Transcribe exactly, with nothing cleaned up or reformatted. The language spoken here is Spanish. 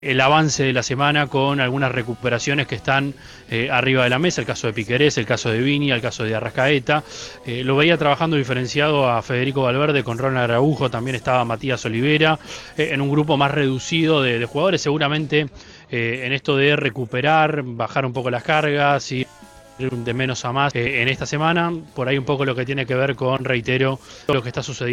el avance de la semana con algunas recuperaciones que están eh, arriba de la mesa, el caso de Piquerés, el caso de Viña, el caso de Arrascaeta. Eh, lo veía trabajando diferenciado a Federico Valverde con Ronald Araujo, también estaba Matías Olivera, eh, en un grupo más reducido de, de jugadores, seguramente eh, en esto de recuperar, bajar un poco las cargas y de menos a más eh, en esta semana, por ahí un poco lo que tiene que ver con, reitero, lo que está sucediendo